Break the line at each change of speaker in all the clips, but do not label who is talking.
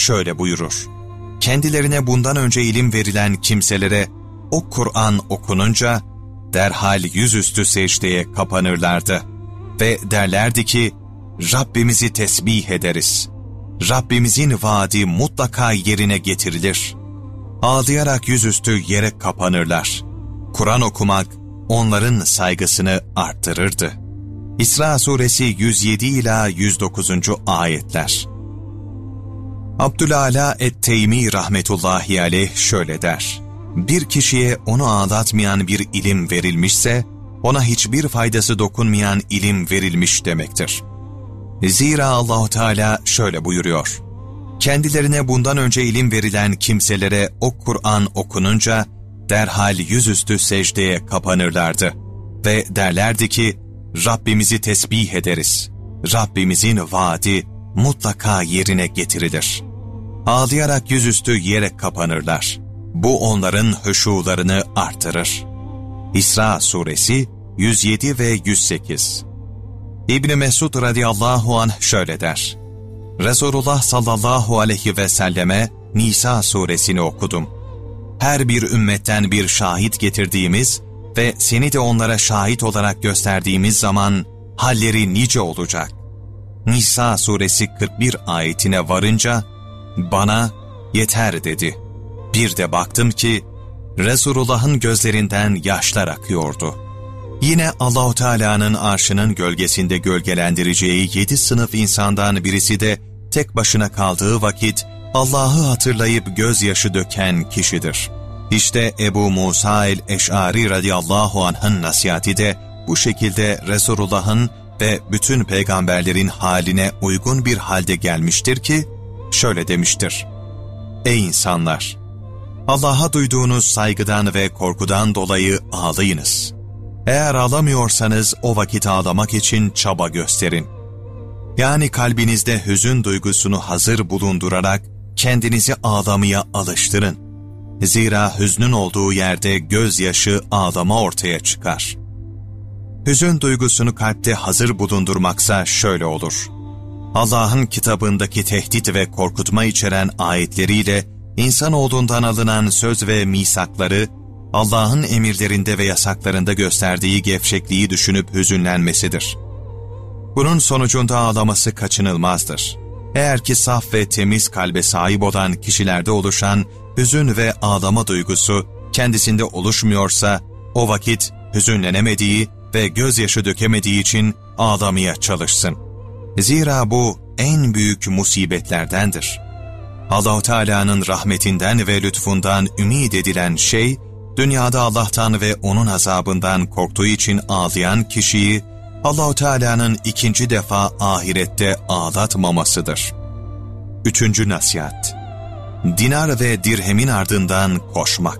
şöyle buyurur: Kendilerine bundan önce ilim verilen kimselere o Kur'an okununca derhal yüzüstü secdeye kapanırlardı ve derlerdi ki, Rabbimizi tesbih ederiz. Rabbimizin vaadi mutlaka yerine getirilir. Ağlayarak yüzüstü yere kapanırlar. Kur'an okumak onların saygısını arttırırdı. İsra suresi 107 ila 109. ayetler. Abdülala et-Teymi rahmetullahi aleyh şöyle der: Bir kişiye onu ağlatmayan bir ilim verilmişse, ona hiçbir faydası dokunmayan ilim verilmiş demektir. Zira Allah-u Teala şöyle buyuruyor: Kendilerine bundan önce ilim verilen kimselere o Kur'an okununca derhal yüzüstü secdeye kapanırlardı ve derlerdi ki, Rabbimizi tesbih ederiz. Rabbimizin vaadi mutlaka yerine getirilir. Ağlayarak yüzüstü yere kapanırlar. Bu onların huşularını artırır. İsra suresi 107 ve 108. İbn Mesud radıyallahu anh şöyle der: Resulullah sallallahu aleyhi ve selleme Nisa suresini okudum. Her bir ümmetten bir şahit getirdiğimiz ve seni de onlara şahit olarak gösterdiğimiz zaman halleri nice olacak. Nisa suresi 41 ayetine varınca bana yeter dedi. Bir de baktım ki Resulullah'ın gözlerinden yaşlar akıyordu. Yine Allah-u Teala'nın arşının gölgesinde gölgelendireceği 7 sınıf insandan birisi de tek başına kaldığı vakit Allah'ı hatırlayıp gözyaşı döken kişidir. İşte Ebu Musa el-Eş'ari radıyallahu anh'ın nasihati de bu şekilde Resulullah'ın ve bütün peygamberlerin haline uygun bir halde gelmiştir ki, şöyle demiştir: Ey insanlar! Allah'a duyduğunuz saygıdan ve korkudan dolayı ağlayınız. Eğer ağlamıyorsanız o vakit ağlamak için çaba gösterin. Yani kalbinizde hüzün duygusunu hazır bulundurarak kendinizi ağlamaya alıştırın. Zira hüznün olduğu yerde gözyaşı, ağlama ortaya çıkar. Hüzün duygusunu kalpte hazır bulundurmaksa şöyle olur: Allah'ın kitabındaki tehdit ve korkutma içeren ayetleriyle insanoğlundan alınan söz ve misakları, Allah'ın emirlerinde ve yasaklarında gösterdiği gevşekliği düşünüp hüzünlenmesidir. Bunun sonucunda ağlaması kaçınılmazdır. Eğer ki saf ve temiz kalbe sahip olan kişilerde oluşan hüzün ve ağlama duygusu kendisinde oluşmuyorsa, o vakit hüzünlenemediği ve gözyaşı dökemediği için ağlamaya çalışsın. Zira bu en büyük musibetlerdendir. Allah-u Teala'nın rahmetinden ve lütfundan ümid edilen şey, dünyada Allah'tan ve O'nun azabından korktuğu için ağlayan kişiyi, Allah-u Teala'nın ikinci defa ahirette ağlatmamasıdır. 3. nasihat: Dinar ve dirhemin ardından koşmak.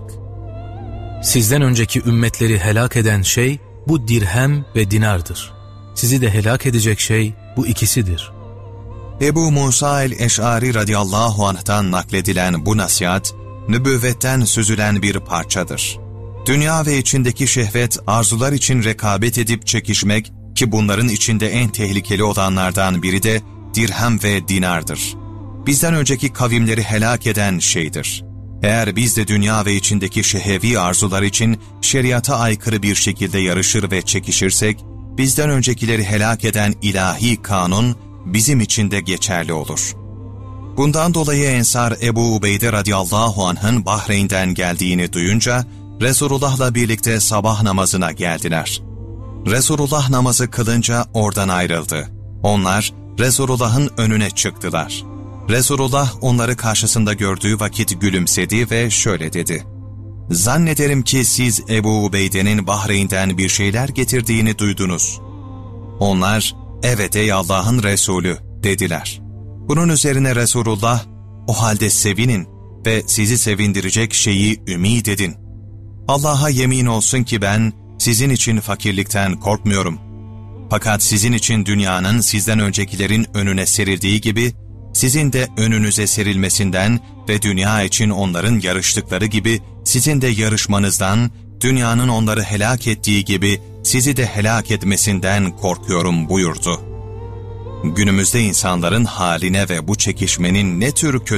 Sizden önceki ümmetleri helak eden şey bu dirhem ve dinardır. Sizi de helak edecek şey bu ikisidir.
Ebu Musa el-Eş'ari radıyallahu anh'tan nakledilen bu nasihat, nübüvvetten süzülen bir parçadır. Dünya ve içindeki şehvet, arzular için rekabet edip çekişmek ki bunların içinde en tehlikeli olanlardan biri de dirhem ve dinardır. Bizden önceki kavimleri helak eden şeydir. Eğer biz de dünya ve içindeki şehevi arzular için şeriata aykırı bir şekilde yarışır ve çekişirsek, bizden öncekileri helak eden ilahi kanun bizim için de geçerli olur. Bundan dolayı Ensar Ebu Ubeyde radıyallahu anh'ın Bahreyn'den geldiğini duyunca Resulullah'la birlikte sabah namazına geldiler. Resulullah namazı kılınca oradan ayrıldı. Onlar Resulullah'ın önüne çıktılar. Resulullah onları karşısında gördüğü vakit gülümsedi ve şöyle dedi: Zannederim ki siz Ebu Ubeyde'nin Bahreyn'den bir şeyler getirdiğini duydunuz. Onlar, evet ey Allah'ın Resulü dediler. Bunun üzerine Resulullah, o halde sevinin ve sizi sevindirecek şeyi ümit edin. Allah'a yemin olsun ki ben sizin için fakirlikten korkmuyorum. Fakat sizin için dünyanın sizden öncekilerin önüne serildiği gibi, sizin de önünüze serilmesinden ve dünya için onların yarıştıkları gibi sizin de yarışmanızdan, dünyanın onları helak ettiği gibi sizi de helak etmesinden korkuyorum buyurdu. Günümüzde insanların haline ve bu çekişmenin ne tür kötü